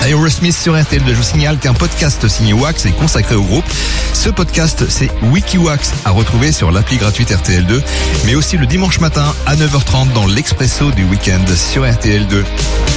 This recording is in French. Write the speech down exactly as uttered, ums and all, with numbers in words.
Aerosmith sur R T L deux. Je vous signale qu'un podcast signé Wax est consacré au groupe. Ce podcast, c'est WikiWax, à retrouver sur l'appli gratuite R T L deux, mais aussi le dimanche matin à neuf heures trente dans l'Expresso du week-end sur R T L deux.